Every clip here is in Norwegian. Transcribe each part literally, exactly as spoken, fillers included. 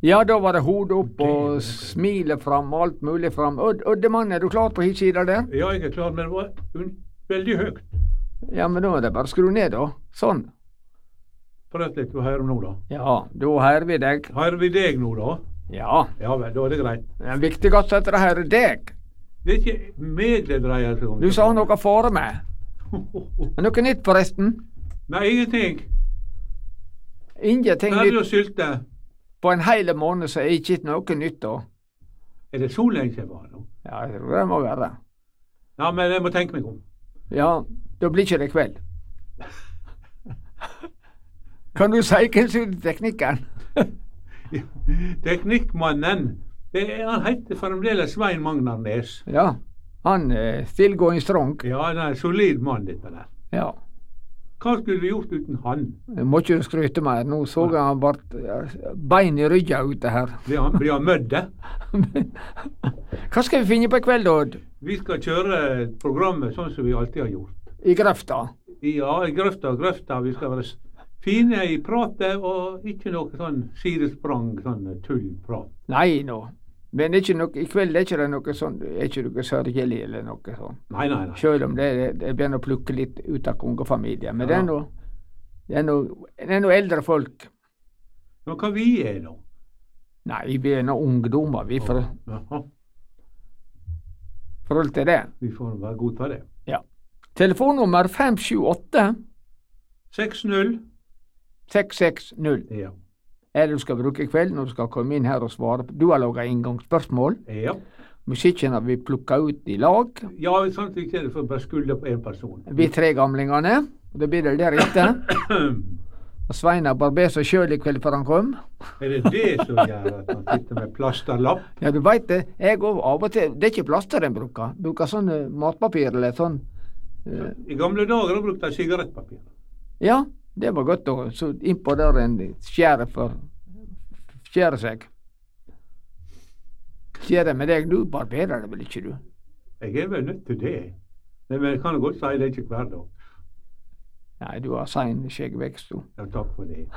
Ja, da var det hodet opp og smilet fram og alt mulig fram. Oddemann, er du klar på hit sida der? Ja, jeg er klar, men det var veldig høyt. Ja, men da er det bare å skru ned, da. Sånn. Prøv litt, hva hører nå, da? Ja, da hører vi deg. Hører vi deg nå, da? Ja. Ja vel, da er det greit. Det er viktigst at det hører deg. Det er ikke meg det dreier seg om. Du sa noe fore med. Er noe nytt, forresten? Nei, ingenting. Ingenting Ferdig nytt. å sylte. På en hel måned så er ikke noe nytt, da. Er det så lenge siden var nå? Ja, jeg tror det må være. Ja, men jeg må tenke meg om. Ja, da blir ikke det kveld. Kan du si hvem som er teknikken? Teknikkmannen, det er, han heter fremdeles Svein Magnar Nes. Ja, han er still going strong. Ja, han er en solid mann, dette der. Ja. Hva skulle vi gjort uten han? Jeg må ikke skryte mer. Nå så jeg han ble bein i ryggen ute her. Blir han, blir han mødde? Hva skal vi finne på i kveld, Odd? Vi skal kjøre programmet sånn som vi alltid har gjort. I grøfta? Ja, i grøfta og grøfta. Vi skal være fine i pratet, og ikke noe sånn sidesprang, sånn tullprat. Nei nå. Men det er ikke noe, i kveld er ikke det noe sånn, er ikke noe sørgelig eller noe sånn. Nei, nei, nei. Selv om det, det begynner å plukke litt ut av kongefamilien. Men Ja. det er noe, det er noe, det er noe eldre folk. Men hva vi er da? Nei, vi er noe ungdommer, vi, for Jaha, forhold til det. vi får bare godta det. Ja. Telefonnummer fem sju åtte seks null. seks seks null. Ja. Er det du skal bruke i kveld når du skal komme inn her og svare? Du har laget inngangsspørsmål. Ja. Musikken har vi plukket ut i lag. Ja, sånn at vi ikke får bare skulde på en person. Vi tre gamlingene. Og da blir det der etter. Og Svein har barbert seg sjøl i kveld før han kom. Er det det som gjør at han sitter med plasterlapp? Ja, du veit det. Jeg går av og til. Det er ikke plaster en bruker. Bruker sånn eh, matpapir eller sånn. eh, I gamle dager da brukte jeg sigarettpapir. Ja, det var godt å så innpå der en skjære for skjære seg. Skjære med deg, du barberer det vel ikke, du? Jeg er vel nødt til det. Men jeg kan godt si det er ikke hver dag. Nei, du har sein skjeggvekst, du. Ja, takk for det.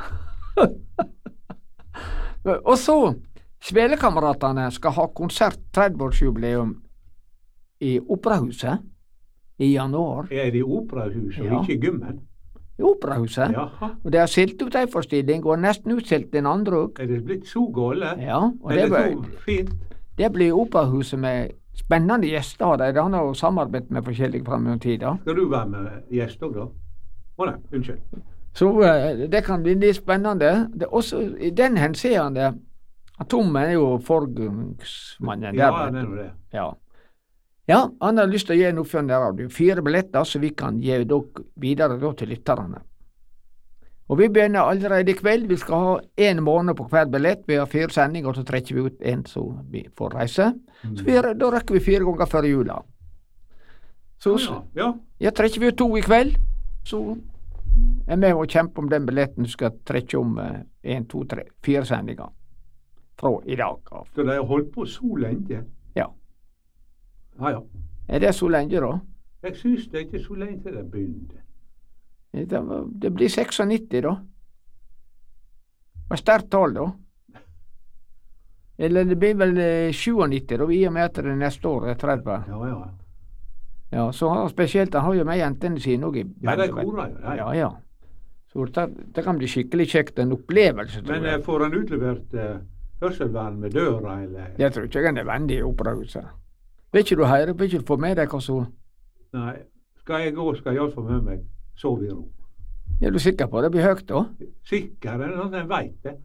Og så, Svelekameratene skal ha konsert tretti-årsjubileum i Operahuset i januar. Er det i Operahuset Ja. og ikke i Gymmen? I Operahuset. Jaha. Og det har stilt ut en forestilling, og nesten utstilt den andre òg. Er det blitt så gale? Ja, og Er det, det blir- så fint? det blir Operahuset med spennende gjester. De har jo samarbeidet med forskjellige fram i tida. Skal du være med gjest òg, da? Å nei, unnskyld. Så eh, det kan bli litt spennende. Det er også i den henseende at Tom er jo forgangsmannen der. Ja, vet det er du. nå det. Ja. ja, han har lyst til å gi en oppfølging der av de fire billetter, så vi kan gi dere videre da til lytterne. Og vi begynner allerede i kveld. Vi skal ha én måned på hver billett. Vi har fire sendinger, og så trekker vi ut en så vi får reise. Så vi, da rekker vi fire ganger før jula. Så Ja, ja. ja, trekker vi ut to i kveld, så er vi og kjemper om den billetten du skal trekke om én, to, tre, fire sendinger fra i dag av. Så de har holdt på så lenge? Ja. Ja, ja. Er det så lenge, da? Jeg syns det er ikke så lenge til de begynte. Det, var- det blir nittito, da. Det var sterkt tall, da. Eller det blir vel eh, nittito, da, i og med at det neste år er tretti. Ja, ja. Ja, så har spesielt han har jo med jentene sine òg i Ja, de bandet, vet du. korer jo, de. Ja, ja. Så det, det kan bli skikkelig kjekt, en opplevelse, tror Men eh, jeg. får han utlevert eh, hørselvern med døra, eller? Jeg tror ikke jeg er nødvendig i operahuset. Vil ikke du høre, vil ikke du få med deg hva så Nei. Skal jeg gå, skal jeg iallfall med meg sove i ro. Er du sikker på det blir høyt, da? Sikker er det sånn at jeg veit det.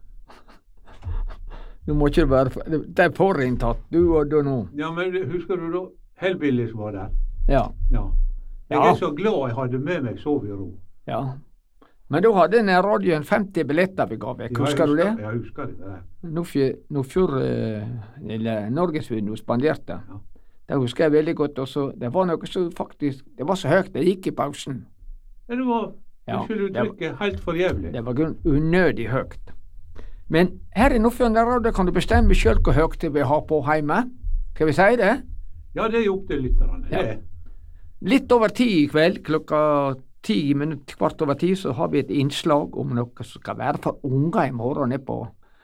Du må ikke være for- Det er forinntatt, du og du nå. Ja, men husker du da Hellbillies var der? Ja. Ja. Jeg Ja. er så glad jeg hadde med meg sove i ro. ja. Men da hadde den radioen femti billetter vi ga vekk, Ja, jeg husker du det? Jeg husker det der. Når før eller Norgesvindu spanderte. Ja. Det husker jeg veldig godt. Også. Det var noe så faktisk Det var så høyt, det gikk i pausen. Ja, det var, Ja, unnskyld det var- uttrykket, helt for jævlig. Det var grunn unødig høyt. Men her i Nordfjorden Radio kan du bestemme sjøl hvor høyt du vil ha på hjemme. Skal vi si det? Ja, det er jo opp til lytterne. Ja. Det. Litt over ti i kveld, klokka ti minutter, kvart over ti, så har vi et innslag om noe som skal være for unger i morgen nede på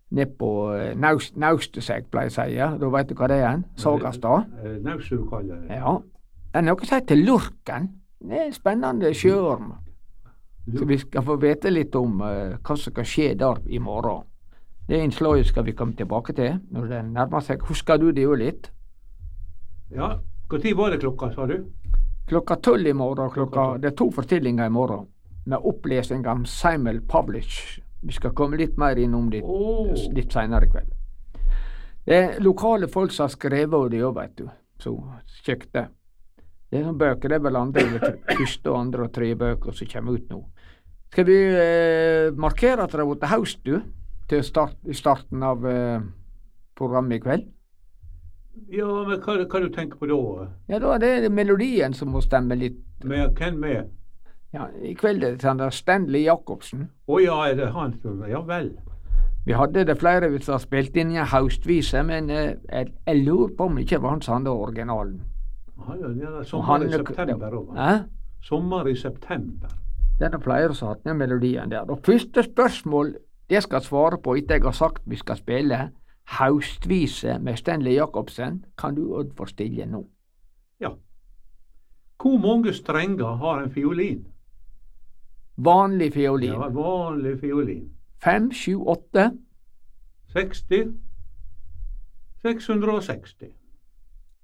ned på eh, Naust, Nausteseg, pleier jeg å si. Ja. Da vet du hva det er? Sagastad. Eh, Naust du kaller det. Ja. Det er noe som heter lurken. Det er en spennende sjøorm. Så vi skal få vite litt om uh, hva som skal skje der i morgen. Det innslaget skal vi komme tilbake til når det nærmer seg. Husker du det jo litt? Ja. Når var det klokka, sa du? Klokka tolv i morgen. Klokka, det er to fortellinger i morgen med opplesning av Samuel Pavlich. Vi skal komme litt mer innom det Oh. litt senere i kveld. Det er lokale folk som har skrevet det òg, vet du. Så kjekt det. Det er noen bøker, det er vel andre, eller første, andre og tredje bøker som kommer ut nå. Skal vi eh, markere at det har vært høst, du, til start, i starten av eh, programmet i kveld? Ja, men hva, hva du tenker på da? Ja, da er det melodien som må stemme litt. Med hvem med? Ja, i kveld er det sånn der Stanley Jacobsen. Å ja, er det han som Ja vel. Vi hadde det flere som har spilt inn i en høstvise, men eh, jeg, jeg lurer på om det ikke var han som hadde originalen. Ja, det er Og sommer han- i september òg. Hæ? Sommer i september. Det er det flere som har hatt den melodien der. Og første spørsmål det skal jeg svare på etter jeg har sagt vi skal spille høstvise med Stanley Jacobsen, kan du Odd få stille nå. Ja. Hvor mange strenger har en fiolin? Vanlig fiolin. Ja, vanlig fiolin. Fem, sju, åtte. seksti. seks hundre og seksti.